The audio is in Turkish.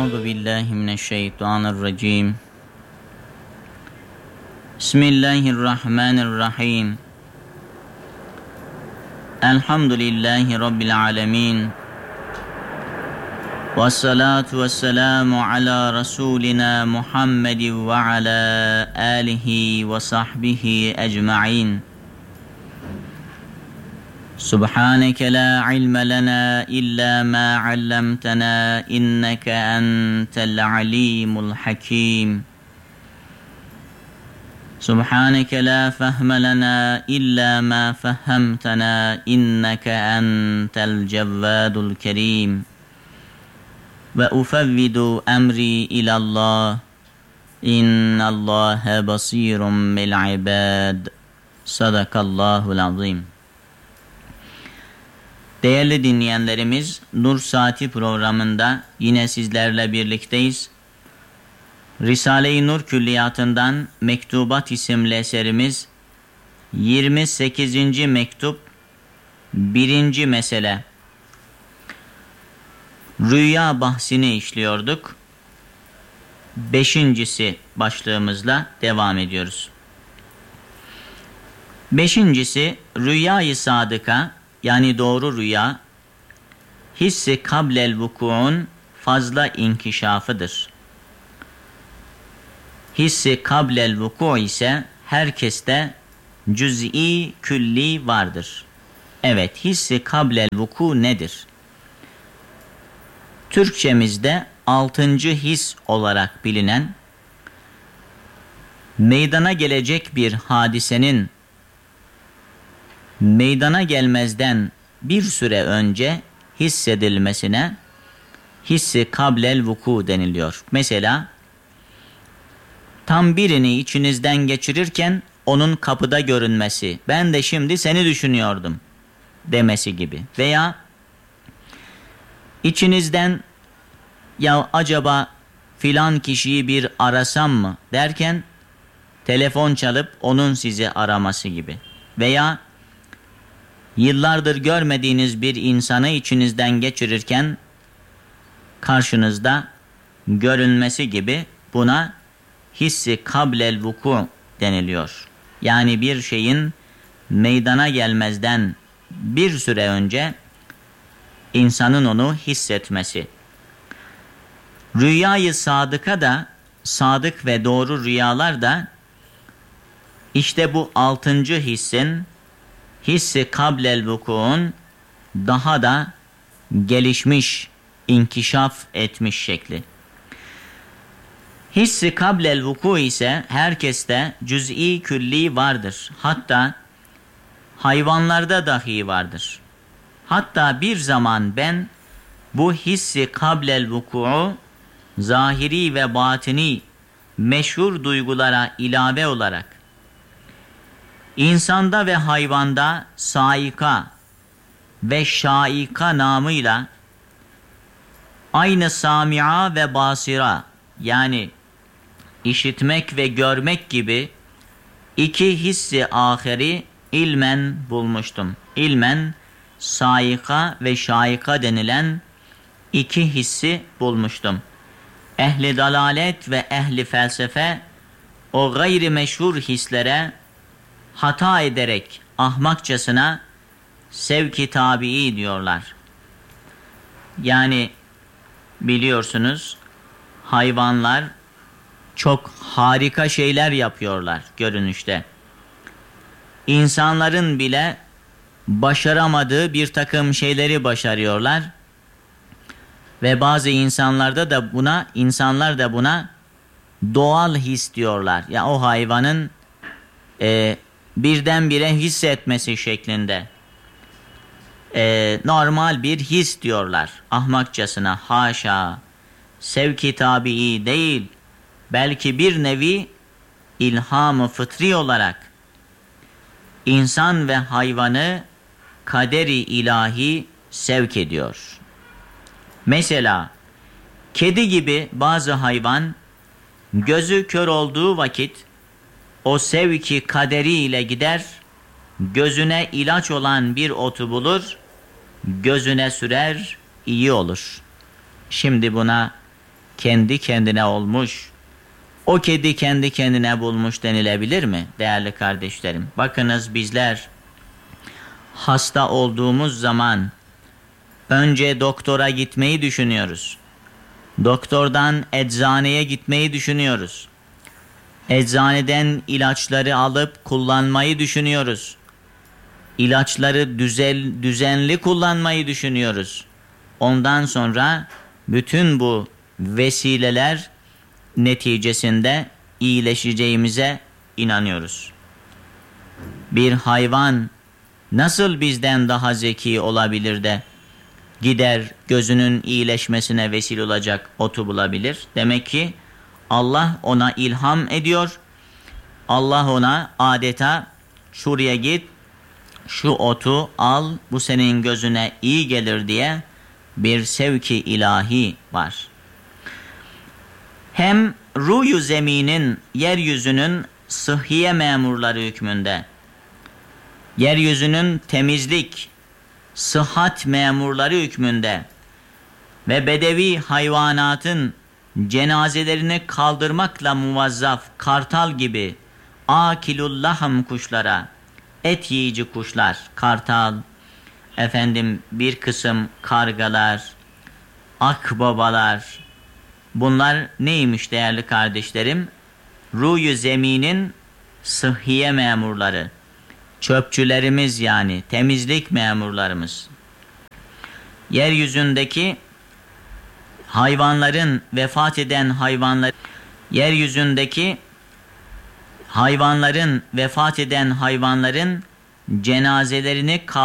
Euzu billahi mineşşeytanirracim. Bismillahirrahmanirrahim. Elhamdülillahi Rabbil alemin. Vessalatu vesselamu ala Resulina Muhammedin ve ala alihi ve sahbihi ecma'in. Subhaneke la ilme lena illa ma allamtana inneke entel alimul hakim. Subhaneke la fehme lena illa ma fehhemtena inneke entel cevvadul kerim. Ve ufevvidu emri ilallah. İnnallâhe basîrun bil ibâd. Sadakallahul azim. Değerli dinleyenlerimiz, Nur Saati programında yine sizlerle birlikteyiz. Risale-i Nur Külliyatı'ndan Mektubat isimli eserimiz 28. mektup 1. mesele. Rüya bahsini işliyorduk. 5. başlığımızla devam ediyoruz. 5. Rüya-i sadıka, yani doğru rüya, hissi kablel vuku'un fazla inkişafıdır. Hissi kablel vuku' ise herkeste cüz'i külli vardır. Evet, hissi kablel vuku nedir? Türkçemizde 6. his olarak bilinen, meydana gelecek bir hadisenin meydana gelmezden bir süre önce hissedilmesine hissi kablel vuku deniliyor. Mesela tam birini içinizden geçirirken onun kapıda görünmesi, ben de şimdi seni düşünüyordum demesi gibi. Veya içinizden ya acaba filan kişiyi bir arasam mı derken telefon çalıp onun sizi araması gibi. Veya yıllardır görmediğiniz bir insanı içinizden geçirirken karşınızda görünmesi gibi, buna hissi kablel vuku deniliyor. Yani bir şeyin meydana gelmezden bir süre önce insanın onu hissetmesi. Rüyayı sadıka da, sadık ve doğru rüyalar da işte bu 6. hissin, hissi kablel vuku'un daha da gelişmiş, inkişaf etmiş şekli. Hissi kablel vuku ise herkeste cüz'i külli vardır. Hatta hayvanlarda dahi vardır. Hatta bir zaman ben bu hissi kablel vuku'u zahiri ve batini meşhur duygulara ilave olarak insanda ve hayvanda saika ve şaika namıyla aynı samia ve basira, yani işitmek ve görmek gibi iki hissi ahiri ilmen bulmuştum. İlmen saika ve şaika denilen iki hissi bulmuştum. Ehli dalalet ve ehli felsefe o gayri meşhur hislere hata ederek ahmakçasına sevk-i tabii diyorlar. Yani biliyorsunuz, hayvanlar çok harika şeyler yapıyorlar görünüşte. İnsanların bile başaramadığı bir takım şeyleri başarıyorlar. Ve bazı insanlar da buna doğal his diyorlar. Ya o hayvanın birdenbire hissetmesi şeklinde. Normal bir his diyorlar ahmakçasına. Haşa, sevk-i tabii değil, belki bir nevi ilham-ı fıtri olarak insan ve hayvanı kaderi ilahi sevk ediyor. Mesela kedi gibi bazı hayvan gözü kör olduğu vakit o sevki kaderiyle gider, gözüne ilaç olan bir otu bulur, gözüne sürer, iyi olur. Şimdi buna kendi kendine olmuş. O kedi kendi kendine bulmuş denilebilir mi değerli kardeşlerim? Bakınız bizler hasta olduğumuz zaman önce doktora gitmeyi düşünüyoruz. Doktordan eczaneye gitmeyi düşünüyoruz. Eczaneden ilaçları alıp kullanmayı düşünüyoruz. İlaçları düzenli kullanmayı düşünüyoruz. Ondan sonra bütün bu vesileler neticesinde iyileşeceğimize inanıyoruz. Bir hayvan nasıl bizden daha zeki olabilir de gider gözünün iyileşmesine vesile olacak otu bulabilir? Demek ki Allah ona ilham ediyor. Allah ona adeta şuraya git, şu otu al, bu senin gözüne iyi gelir diye bir sevki ilahi var. Hem ruh-u zeminin, yeryüzünün sıhhiye memurları hükmünde, yeryüzünün temizlik, sıhhat memurları hükmünde ve bedevi hayvanatın cenazelerini kaldırmakla muvazzaf kartal gibi akilullahım kuşlara, et yiyici kuşlar, kartal, bir kısım kargalar, akbabalar, bunlar neymiş değerli kardeşlerim? Ruh-u zeminin sıhhiye memurları, çöpçülerimiz yani temizlik memurlarımız. Yeryüzündeki hayvanların vefat eden hayvanların cenazelerini